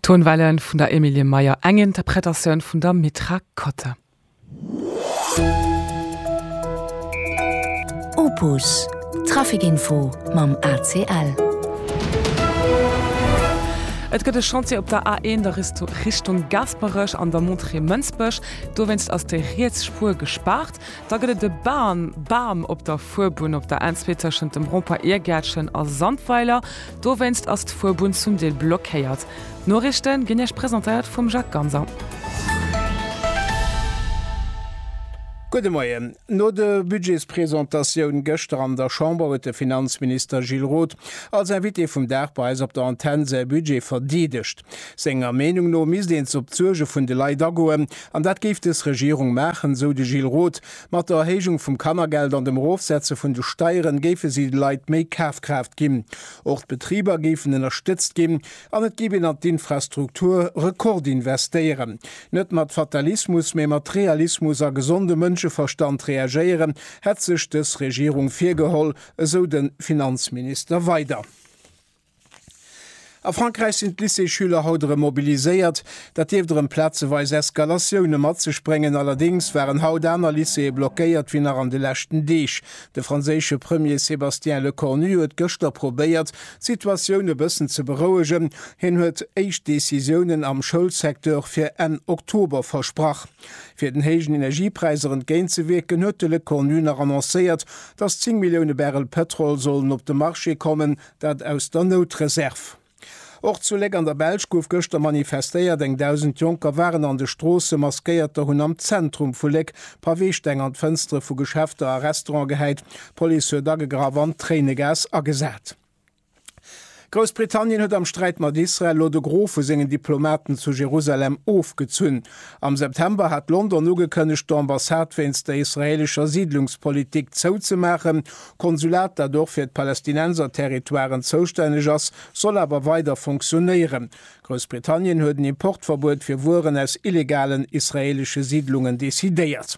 Tonwellen vun der Emilie Meier eng Interpretationun vun der Mitra Kotte. Opus Trafikinfo mam ACL. Et gëtt e Chantier op der A1 der Richtung Gasperech an der Montré-Mënsbech, do wennst ass de Reetsspur gespart, da gëtt de Bam op der Furbun op der Enzweterschen dem Romper-Ehrgärtchen as Sandweiler, do wennst ass d'Furbun zum Deel blockéiert. Norrichten ginnech präsentiert vum Jacques Ganser. Gute Morgen. No de Budgetspräsentationun gëster an der Chambre huet de Finanzminister Gilles Roth als Invité vum Dachpreis op der Antenne se Budget verdiedecht. Senger Menung no misdeens op Zürge vun de Lei dagoen, an dat gift es Regierung machen, so de Gilles Roth, mat der Erhegung vum Kammergeld an dem Rofsäze vun de Steieren gefe sie de Leiit méi Kafkraft ginn. Och Betrieber gefen unterstützt ginn, an et giben an d'Infrastruktur Rekord investieren. Net mat Fatalismus méi Materialismus a gesunde Mënsche Verstand reagieren, hat sich des Regierung firgeholl, so den Finanzminister weiter. A Frankreich sind Lycée-Schüler haudere mobilisiert, dat iwderem Plätzeweis Eskalationune mat ze sprengen, allerdings wären haut aner Lycée blockéiert wie nach an de lächten Deeg. De franzésche Premier Sébastien Lecornu huet gëchter probéiert, Situationune bëssen ze berouegen, hin huet eich Decisionen am Schulsektor fir en Oktober versprach. Fir den hegen Energiepreise entgéint ze weken huet de Lecornu nach annoncéiert, dat 10 Millioune Barrel Petrol sollen op de Marché kommen, dat aus der Notreserve. Och zuleg an der Belsch gouf gëchter manifestéiert eng 1000 Junker waren an de Strosse maskéierter hunn am Zentrum vuleg, Pavéesteng an d'Fënstre vu Geschäfter a Restaurant gehéit, Police dagegravant Tränegas agesät. Großbritannien hat am Streit mit Israel lo de Grofe singen Diplomaten zu Jerusalem aufgezünn. Am September hat London nur gekönnecht Ambassadwens der israelischer Siedlungspolitik zuzumachen. Konsulat dadurch für Palästinenser Territoren zuständig ist, soll aber weiter funktionieren. Großbritannien hat ein Importverbot für Waren aus illegalen israelischen Siedlungen dezidiert.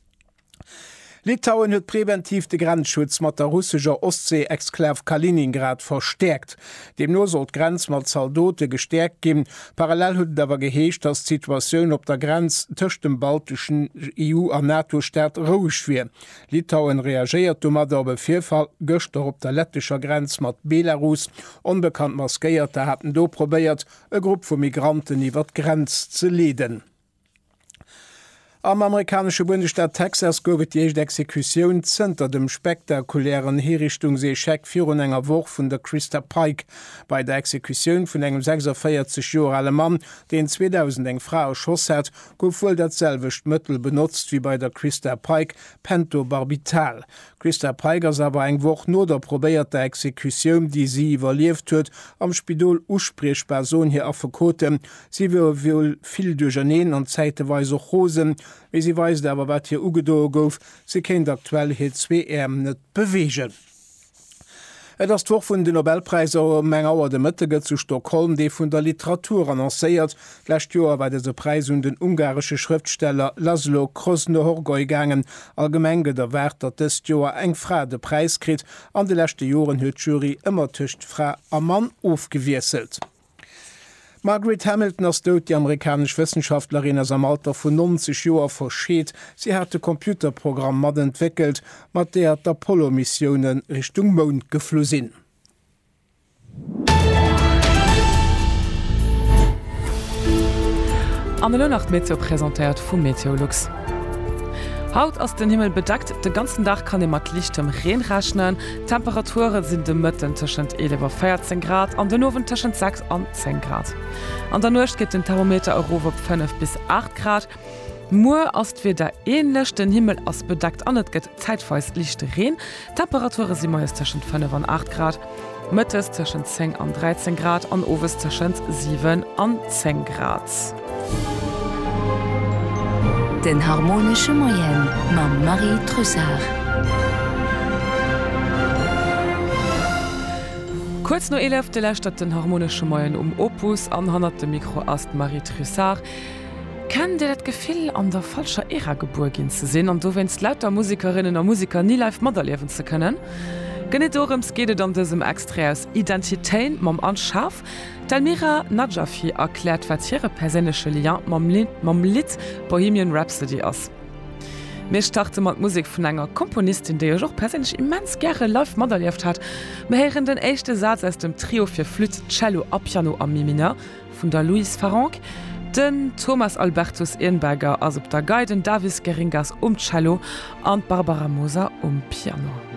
Litauen huet präventiv de Grenzschutz mat der russischer Ostsee-Exklav Kaliningrad verstärkt. Dem no sollt Grenz mat Soldote gestärkt gin. Parallel huet dawer geheescht, dass Situationun op der Grenz tëcht dem baltischen EU an NATO-Staat rouch wie. Litauen reagiert mat der Befehlfall Göster op der lettescher Grenz mat Belarus. Unbekannt Maskeierte hatten do probéiert, e Gruppe vu Migranten iwwer Grenz ze leden. Am amerikanische Bundesstaat Texas gowet jeech d'Exekuioun zenter dem spektakulären Herrichtungseecheck virun enger Woch vun der Christa Pike. Bei der Exekuioun vun engem 46 Joer alle Mann, den 2000 eng Frau erschoss hat, gouf vull datselwecht Mëttel benutzt wie bei der Christa Pike Pentobarbital. Christa Pike ass awer eng Woch no der probéiert der Exekuioun, die sie iwwerlieft huet, am Spidol usprechperson hier afverkoten. Sie will vill Dujaneen an Zäiteweise Rosen, wie sie weist awer wat hier ugedo gouf, se kennt aktuell het 2 net bewegen. Et ass d'woch vun de Nobelpreiser Menge Auer de Mëttege zu Stockholm, dee vun der Literatur annoncéiert, lächt Joer bei dese Preis den ungarsche Schriftsteller Laszlo Krosno-Horgoi gangen, allgemenge der Wert, dat des Joer eng Fra de Preis krit, an de lächte Joren huet Jury ëmmer tucht Fra a Mann aufgewieselt. Margaret Hamilton ass dot die amerikasch Wissenschaftlerin ass am Alter vun 90 Joer verscheet, sie hat de Computerprogramm mat entwickelt, mat der d'Apollo-Missionen Richtung Mond geflo sinn. An der Nacht Meteo präsentiert vum Meteolux. Haut aus den Himmel bedeckt, den ganzen Tag kann mat lichtem Regen rechnen. Temperaturen sind de Mëtten tschen 11 und 14 Grad, an den Ofen tschen 6 und 10 Grad. An der Nucht gibt den Thermometer Euro op 5 bis 8 Grad. Moer ass wieder ähnlich, den Himmel ass bedeckt an, et gëtt zeitweis lichte Regen. Temperaturen sind meist tschen 5 und 8 Grad. Mittes tschen 10 und 13 Grad, an Owes tschen 7 und 10 Grad. Den harmonische Moyen mam Marie Trussard. Kurz no 11 lächt den harmonische Moyen Opus anhannert dem Mikro as Marie Trussard. Kann dir dat Gefühl an der falscher Ära geboren gin ze sinn, an du wennst lauter Musikerinnen und Musiker nie live Modder lewen ze können? Genet dorems geht an diesem Extras Identitéin mam Anschaff. Talmira Najafi erklärt wat ihre persönliche Lien mam Lied Bohemian Rhapsody ass. Mir starte mat Musik vun enger Komponistin, der joch persönlich immens gerne live modeliert hat. Wir hören den echte Satz aus dem Trio für Flüt, Cello a Piano am Mi mineur von der Louis Farranc, den Thomas Albertus Ehrenberger as op der Geiden Davis Geringas Cello an Barbara Moser Piano.